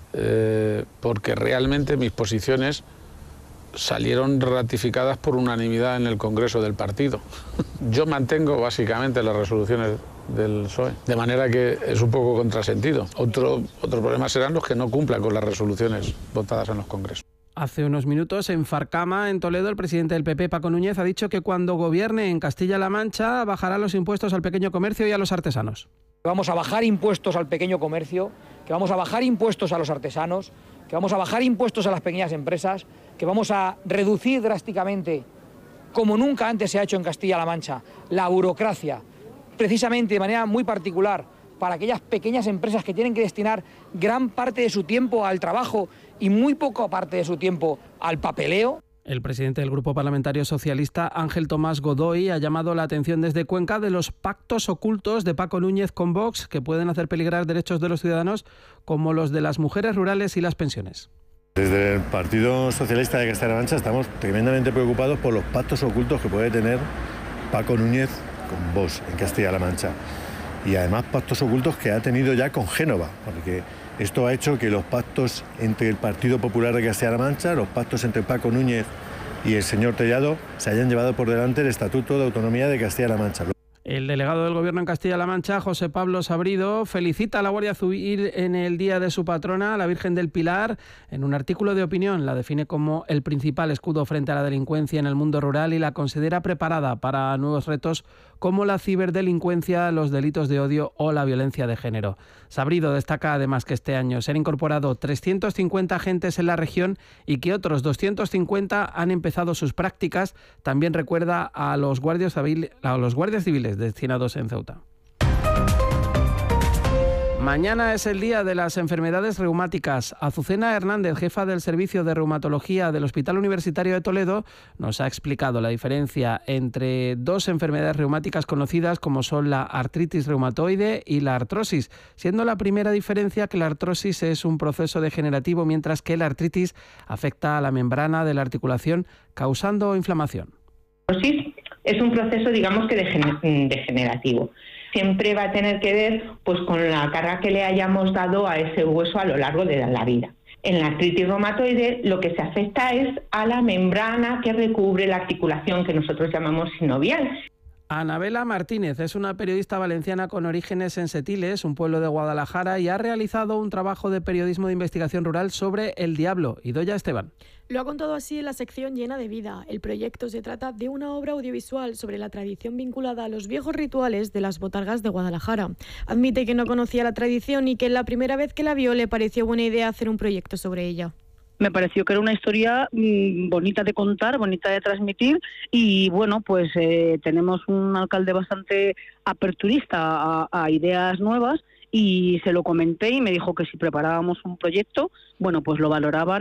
porque realmente mis posiciones salieron ratificadas por unanimidad en el Congreso del partido. Yo mantengo básicamente las resoluciones del PSOE, de manera que es un poco contrasentido. Otro problema serán los que no cumplan con las resoluciones votadas en los congresos. Hace unos minutos en Farcama, en Toledo, el presidente del PP, Paco Núñez, ha dicho que cuando gobierne en Castilla-La Mancha bajará los impuestos al pequeño comercio y a los artesanos. Vamos a bajar impuestos al pequeño comercio, que vamos a bajar impuestos a los artesanos, que vamos a bajar impuestos a las pequeñas empresas, que vamos a reducir drásticamente, como nunca antes se ha hecho en Castilla-La Mancha, la burocracia, precisamente de manera muy particular para aquellas pequeñas empresas que tienen que destinar gran parte de su tiempo al trabajo y muy poca parte de su tiempo al papeleo. El presidente del Grupo Parlamentario Socialista, Ángel Tomás Godoy, ha llamado la atención desde Cuenca de los pactos ocultos de Paco Núñez con Vox que pueden hacer peligrar derechos de los ciudadanos como los de las mujeres rurales y las pensiones. Desde el Partido Socialista de Castilla-La Mancha estamos tremendamente preocupados por los pactos ocultos que puede tener Paco Núñez con Vox en Castilla-La Mancha. Y además pactos ocultos que ha tenido ya con Génova, porque esto ha hecho que los pactos entre el Partido Popular de Castilla-La Mancha, los pactos entre Paco Núñez y el señor Tellado, se hayan llevado por delante el Estatuto de Autonomía de Castilla-La Mancha. El delegado del Gobierno en Castilla-La Mancha, José Pablo Sabrido, felicita a la Guardia Civil en el día de su patrona, la Virgen del Pilar. En un artículo de opinión la define como el principal escudo frente a la delincuencia en el mundo rural y la considera preparada para nuevos retos como la ciberdelincuencia, los delitos de odio o la violencia de género. Sabrido destaca además que este año se han incorporado 350 agentes en la región y que otros 250 han empezado sus prácticas. También recuerda a los guardias civiles destinados en Ceuta. Mañana es el día de las enfermedades reumáticas. Azucena Hernández, jefa del Servicio de Reumatología del Hospital Universitario de Toledo, nos ha explicado la diferencia entre dos enfermedades reumáticas conocidas como son la artritis reumatoide y la artrosis, siendo la primera diferencia que la artrosis es un proceso degenerativo, mientras que la artritis afecta a la membrana de la articulación, causando inflamación. La artrosis es un proceso, digamos que degenerativo. Siempre va a tener que ver pues con la carga que le hayamos dado a ese hueso a lo largo de la vida. En la artritis reumatoide lo que se afecta es a la membrana que recubre la articulación que nosotros llamamos sinovial. Anabela Martínez es una periodista valenciana con orígenes en Setiles, un pueblo de Guadalajara, y ha realizado un trabajo de periodismo de investigación rural sobre el diablo. Idoia Esteban. Lo ha contado así en la sección Llena de Vida. El proyecto se trata de una obra audiovisual sobre la tradición vinculada a los viejos rituales de las botargas de Guadalajara. Admite que no conocía la tradición y que la primera vez que la vio le pareció buena idea hacer un proyecto sobre ella. Me pareció que era una historia bonita de contar, bonita de transmitir y bueno, pues tenemos un alcalde bastante aperturista a ideas nuevas y se lo comenté y me dijo que si preparábamos un proyecto, bueno, pues lo valoraban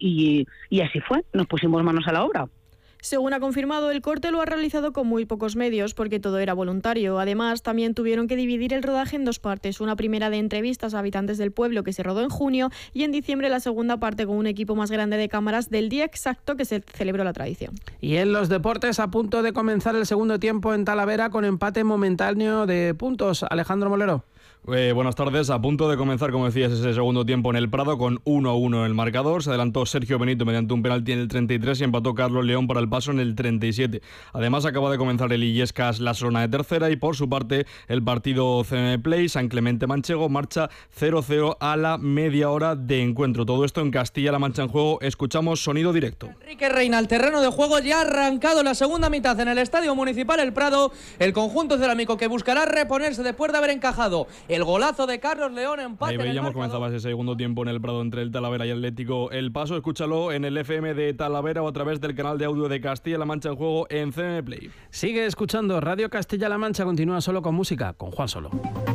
y así fue, nos pusimos manos a la obra. Según ha confirmado, el corte lo ha realizado con muy pocos medios porque todo era voluntario. Además, también tuvieron que dividir el rodaje en dos partes. Una primera de entrevistas a habitantes del pueblo que se rodó en junio y en diciembre la segunda parte con un equipo más grande de cámaras del día exacto que se celebró la tradición. Y en los deportes, a punto de comenzar el segundo tiempo en Talavera con empate momentáneo de puntos. Alejandro Molero. Buenas tardes, a punto de comenzar, como decías, ese segundo tiempo en el Prado con 1-1 en el marcador. Se adelantó Sergio Benito mediante un penalti en el 33 y empató Carlos León para el paso en el 37. Además acaba de comenzar el Illescas La Solana de tercera y por su parte el partido CM Play San Clemente Manchego marcha 0-0 a la media hora de encuentro. Todo esto en Castilla-La Mancha en juego. Escuchamos sonido directo. Enrique Reina al terreno de juego, ya ha arrancado la segunda mitad en el Estadio Municipal El Prado. El conjunto cerámico que buscará reponerse después de haber encajado el golazo de Carlos León, empate. Ahí veíamos, comenzaba ese segundo tiempo en el Prado entre el Talavera y Atlético El Paso. Escúchalo en el FM de Talavera o a través del canal de audio de Castilla-La Mancha en juego en CM Play. Sigue escuchando Radio Castilla-La Mancha, continúa solo con música, con Juan Solo.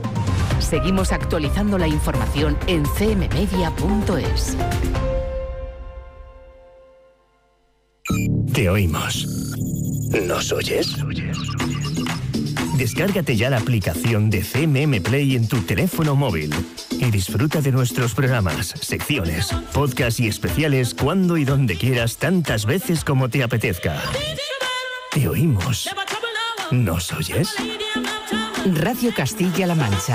Seguimos actualizando la información en cmmedia.es. Te oímos. ¿Nos oyes? Descárgate ya la aplicación de CMM Play en tu teléfono móvil y disfruta de nuestros programas, secciones, podcasts y especiales cuando y donde quieras, tantas veces como te apetezca. Te oímos. ¿Nos oyes? Radio Castilla-La Mancha.